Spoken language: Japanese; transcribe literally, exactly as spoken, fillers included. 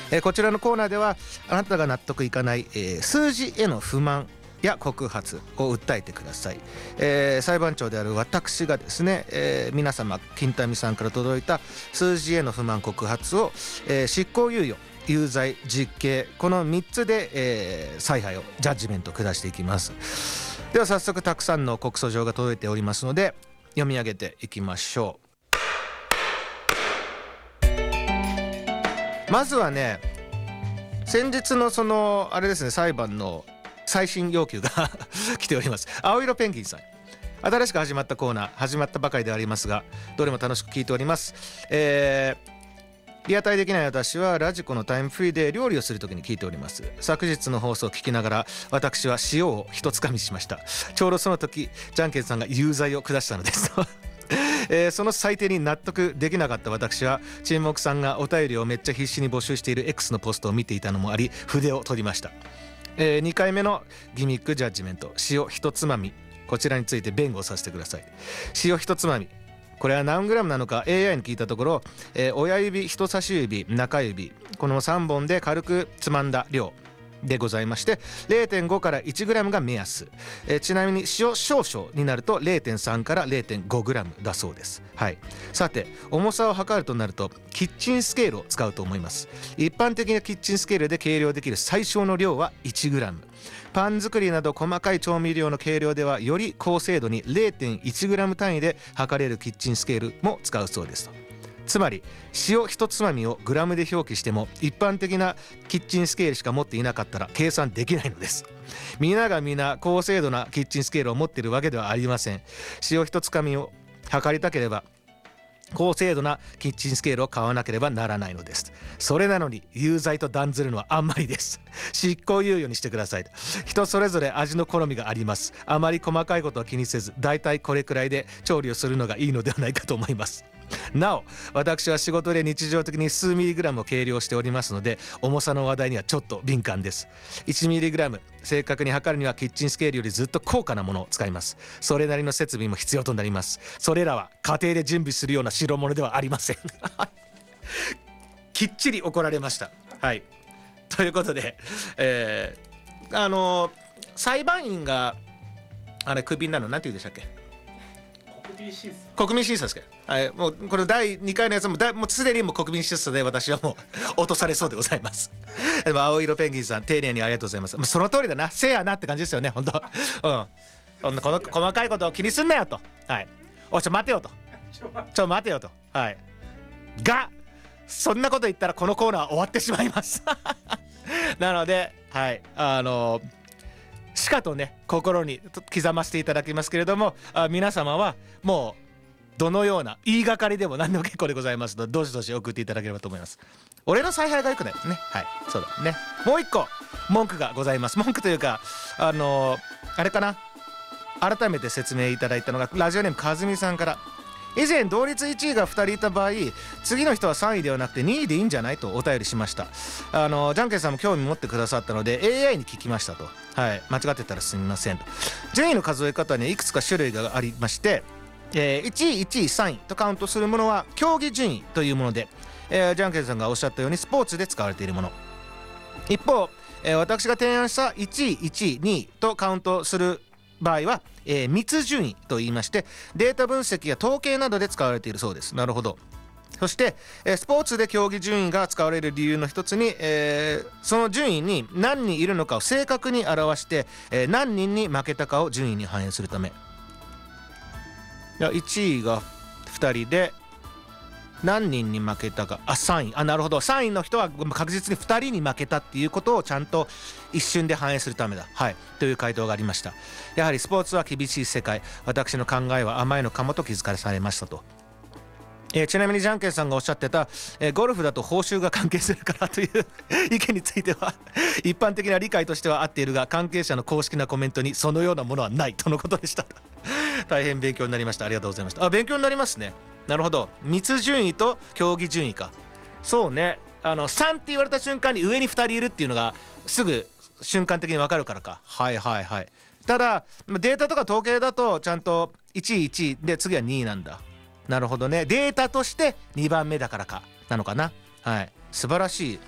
えー、こちらのコーナーではあなたが納得いかない、えー、数字への不満や告発を訴えてください、えー、裁判長である私がですね、えー、皆様金民さんから届いた数字への不満告発を、えー、執行猶予有罪実刑このみっつで、えー、采配をジャッジメントを下していきます。では早速たくさんの告訴状が届いておりますので読み上げていきましょう。まずはね、先日のそのあれですね、裁判の最新要求が来ております。青色ペンギンさん、新しく始まったコーナー始まったばかりでありますがどれも楽しく聞いております、えー、リアタイできない私はラジコのタイムフリーで料理をするときに聞いております。昨日の放送を聞きながら私は塩を一つかみしました。ちょうどその時じゃんけんさんが有罪を下したのですえー、その裁定に納得できなかった私は沈黙さんがお便りをめっちゃ必死に募集している X のポストを見ていたのもあり筆を取りました。えー、にかいめのギミックジャッジメント、塩一つまみ、こちらについて弁護させてください。塩一つまみ、これは何グラムなのか エーアイ に聞いたところ、えー、親指人差し指中指このさんぼんで軽くつまんだ量でございまして れいてんご からいちグラムが目安、えー、ちなみに塩少々になると れいてんさん から れいてんごグラムだそうです、はい、さて重さを測るとなるとキッチンスケールを使うと思います。一般的なキッチンスケールで計量できる最小の量は いちグラム、パン作りなど細かい調味料の計量ではより高精度に れいてんいちグラム単位で測れるキッチンスケールも使うそうですと。つまり塩一つまみをグラムで表記しても一般的なキッチンスケールしか持っていなかったら計算できないのです。皆が皆高精度なキッチンスケールを持っているわけではありません。塩一つかみを測りたければ高精度なキッチンスケールを買わなければならないのです。それなのに有罪と断ずるのはあんまりです。執行猶予にしてください。人それぞれ味の好みがあります。あまり細かいことは気にせずだいたいこれくらいで調理をするのがいいのではないかと思います。なお私は仕事で日常的に数ミリグラムを計量しておりますので重さの話題にはちょっと敏感です。いちミリグラム正確に測るにはキッチンスケールよりずっと高価なものを使います。それなりの設備も必要となります。それらは家庭で準備するような代物ではありませんきっちり怒られました。はいということで、えー、あのー、裁判員があれクビになるのなんて言うんでしたっけ、国民審査国民審査ですか、はい、もうこれだいにかいのやつもだもうすでにもう国民審査で私はもう落とされそうでございますでも青色ペンギンさん丁寧にありがとうございます。もうその通りだな、せやなって感じですよね本当うんこの細かいことを気にすんなよと、はい、おいちょ待てよとちょ待てよと、はいがそんなこと言ったらこのコーナーは終わってしまいますなのではいあのしかとね心に刻ませていただきますけれども、あ皆様はもうどのような言いがかりでも何でも結構でございますのでどしどし送っていただければと思います。俺の采配がよくないですね。はいそうだね。もう一個文句がございます。文句というかあのあれかな、改めて説明いただいたのがラジオネームかずみさんから、以前同率いちいがふたりいた場合次の人はさんいではなくてにいでいいんじゃないとお便りしました。あのじゃんけんさんも興味持ってくださったので エーアイ に聞きましたと、はい、間違ってたらすみませんと。順位の数え方にいくつか種類がありまして、えー、いちいいちいさんいとカウントするものは競技順位というもので、えー、じゃんけんさんがおっしゃったようにスポーツで使われているもの。一方、えー、私が提案したいちいいちいにいとカウントする場合は、えー、密順位と言いましてデータ分析や統計などで使われているそうです。なるほど。そして、えー、スポーツで競技順位が使われる理由の一つに、えー、その順位に何人いるのかを正確に表して、えー、何人に負けたかを順位に反映するため。いやいちいがふたりで何人に負けたか、あさんい、あなるほど、さんいの人は確実にふたりに負けたっていうことをちゃんと一瞬で反映するためだ、はいという回答がありました。やはりスポーツは厳しい世界、私の考えは甘いのかもと気づかされましたと。えー、ちなみにじゃんけんさんがおっしゃってた、えー、ゴルフだと報酬が関係するからという意見については一般的な理解としては合っているが関係者の公式なコメントにそのようなものはないとのことでした大変勉強になりました。ありがとうございました。あ勉強になりますね。なるほど、密順位と競技順位か。そうね、あのさんって言われた瞬間に上にふたりいるっていうのがすぐ瞬間的に分かるからか。はいはいはい。ただデータとか統計だとちゃんといちいいちいで次はにいなんだ。なるほどね、データとしてにばんめだからかなのかな。はい素晴らしい